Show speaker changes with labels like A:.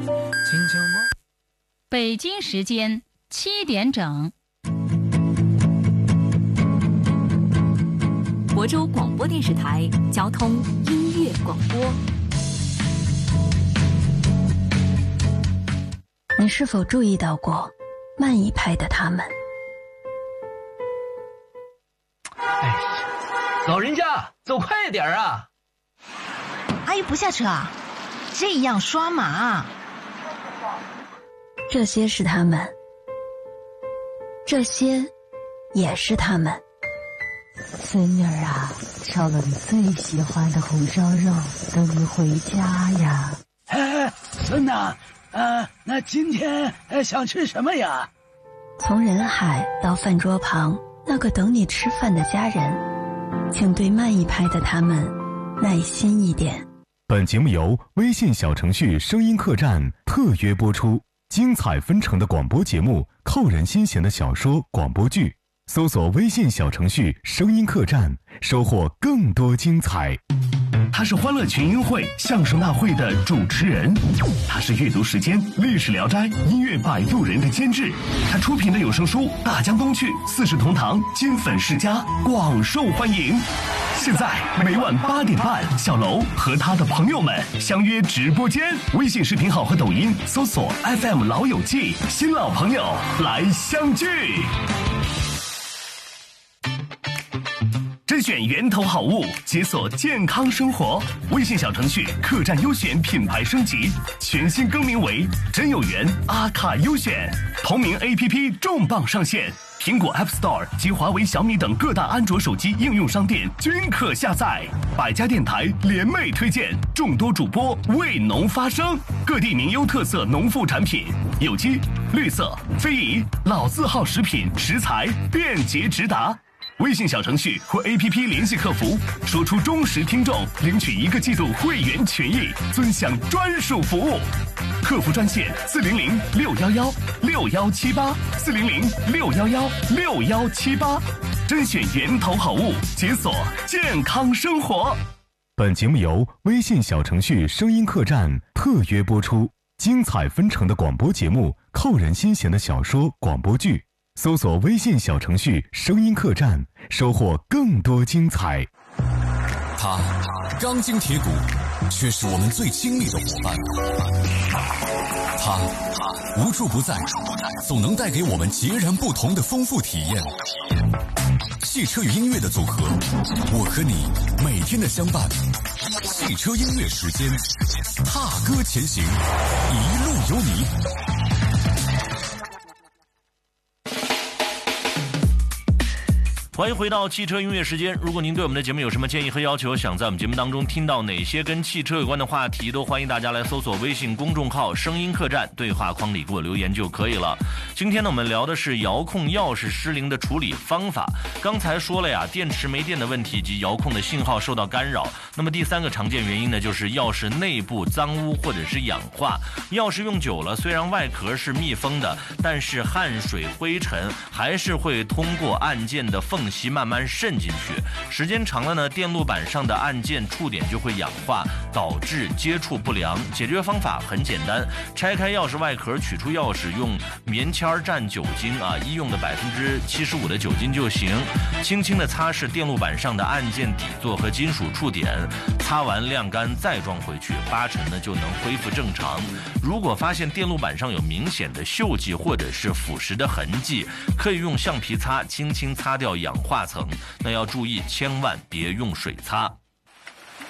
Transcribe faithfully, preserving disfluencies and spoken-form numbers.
A: 北京时间七点整，
B: 亳州广播电视台交通音乐广播。
C: 你是否注意到过慢一拍的他们？
D: 哎呀，老人家走快点啊！
E: 阿姨不下车啊，这样刷马啊。
C: 这些是他们，这些也是他们。
F: 孙女儿啊，烧了你最喜欢的红烧肉，等你回家呀。
G: 哎，孙呐，呃，那今天呃想吃什么呀？
C: 从人海到饭桌旁，那个等你吃饭的家人，请对慢一拍的他们耐心一点。
H: 本节目由微信小程序声音客栈特约播出。精彩纷呈的广播节目，扣人心弦的小说、广播剧，搜索微信小程序声音客栈，收获更多精彩。
I: 他是欢乐群英会相声大会的主持人，他是阅读时间历史聊斋音乐摆渡人的监制，他出品的有声书《大江东去》《四世同堂》金粉世家广受欢迎。现在每晚八点半，小楼和他的朋友们相约直播间，微信视频号和抖音搜索 F M 老友记，新老朋友来相聚。甄选源头好物，解锁健康生活。微信小程序客栈优选品牌升级，全新更名为真有缘阿卡优选。同名 A P P 重磅上线，苹果 App Store 及华为、小米等各大安卓手机应用商店均可下载。百家电台联袂推荐，众多主播为农发声，各地名优特色农副产品，有机、绿色、非遗、老字号食品食材便捷直达。微信小程序或 A P P 联系客服，说出忠实听众，领取一个季度会员权益，尊享专属服务。客服专线四零零六幺幺六幺七八四零零六幺幺六幺七八，甄选源头好物，解锁健康生活。
H: 本节目由微信小程序声音客栈特约播出。精彩纷呈的广播节目，扣人心弦的小说、广播剧。搜索微信小程序声音客栈，收获更多精彩。
J: 他钢筋铁骨，却是我们最亲密的伙伴。他无处不在，总能带给我们截然不同的丰富体验。汽车与音乐的组合，我和你每天的相伴。汽车音乐时间，踏歌前行，一路有你。
K: 欢迎回到汽车音乐时间。如果您对我们的节目有什么建议和要求，想在我们节目当中听到哪些跟汽车有关的话题，都欢迎大家来搜索微信公众号声音客栈，对话框里给我留言就可以了。今天呢，我们聊的是遥控钥匙失灵的处理方法。刚才说了呀，电池没电的问题及遥控的信号受到干扰。那么第三个常见原因呢，就是钥匙内部脏污或者是氧化。钥匙用久了，虽然外壳是密封的，但是汗水、灰尘还是会通过按键的缝隙慢慢渗进去，时间长了呢，电路板上的按键触点就会氧化，导致接触不良。解决方法很简单，拆开钥匙外壳，取出钥匙，用棉签蘸酒精啊，医用的百分之七十五的酒精就行，轻轻的擦拭电路板上的按键底座和金属触点，擦完晾干再装回去，八成呢就能恢复正常。如果发现电路板上有明显的锈迹或者是腐蚀的痕迹，可以用橡皮擦轻轻擦掉氧化层，那要注意千万别用水擦。